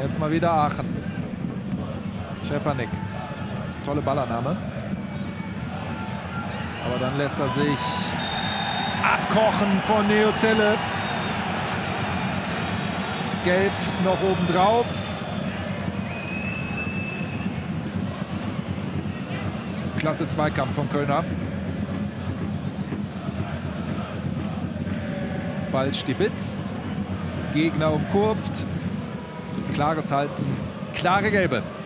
Jetzt mal wieder Aachen. Schepanik. Tolle Ballannahme. Aber dann lässt er sich abkochen von Neotelle. Gelb noch obendrauf. Klasse Zweikampf vom Kölner. Ball stibitzt. Gegner umkurvt. Klares Halten. Klare Gelbe.